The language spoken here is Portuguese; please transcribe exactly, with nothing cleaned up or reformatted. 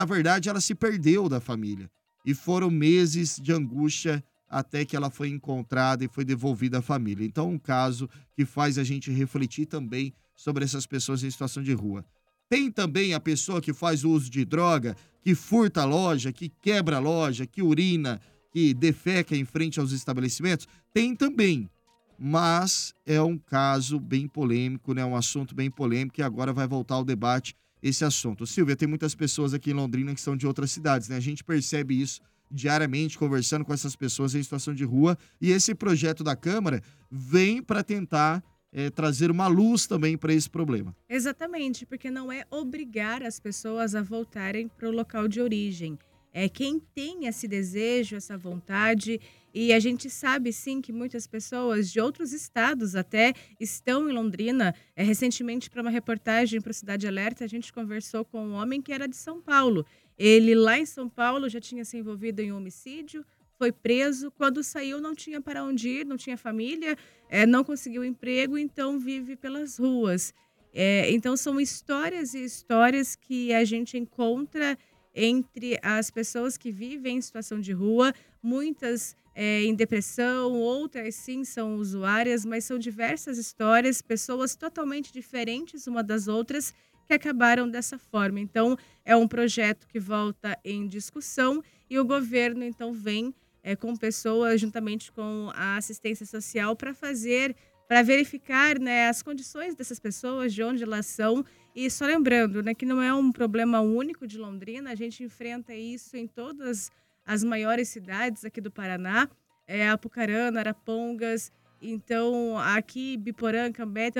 na verdade, ela se perdeu da família. E foram meses de angústia até que ela foi encontrada e foi devolvida à família. Então, um caso que faz a gente refletir também sobre essas pessoas em situação de rua. Tem também a pessoa que faz o uso de droga, que furta a loja, que quebra a loja, que urina, que defeca em frente aos estabelecimentos. Tem também, mas é um caso bem polêmico, né? Um assunto bem polêmico e agora vai voltar ao debate esse assunto. Silvia, tem muitas pessoas aqui em Londrina que são de outras cidades, né? A gente percebe isso diariamente conversando com essas pessoas em situação de rua e esse projeto da Câmara vem para tentar eh, trazer uma luz também para esse problema. Exatamente, porque não é obrigar as pessoas a voltarem para o local de origem. É quem tem esse desejo, essa vontade, e a gente sabe sim que muitas pessoas de outros estados até estão em Londrina. É, recentemente, para uma reportagem para o Cidade Alerta, a gente conversou com um homem que era de São Paulo. Ele lá em São Paulo já tinha se envolvido em um homicídio, foi preso. Quando saiu, não tinha para onde ir, não tinha família, é, não conseguiu emprego, então vive pelas ruas. É, então são histórias e histórias que a gente encontra entre as pessoas que vivem em situação de rua, muitas eh, em depressão, outras sim são usuárias, mas são diversas histórias, pessoas totalmente diferentes uma das outras que acabaram dessa forma. Então, é um projeto que volta em discussão e o governo então vem eh, com pessoas juntamente com a assistência social para fazer para verificar, né, as condições dessas pessoas, de onde elas são. E só lembrando, né, que não é um problema único de Londrina, a gente enfrenta isso em todas as maiores cidades aqui do Paraná, é, Apucarana, Arapongas, então aqui Biporã, Cambé,